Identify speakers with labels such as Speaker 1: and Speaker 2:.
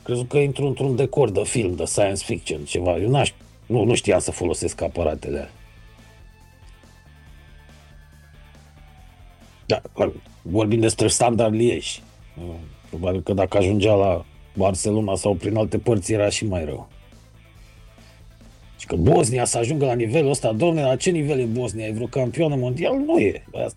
Speaker 1: crezut că intru într-un decor de film, de science fiction, ceva. Eu nu știam să folosesc aparatele alea. Da, vorbim despre Standard Liège. Probabil că dacă ajungea la Barcelona sau prin alte părți era și mai rău. Și că Bosnia să ajungă la nivelul ăsta, domne, la ce nivel e Bosnia? E vreo campioană mondial? Nu e.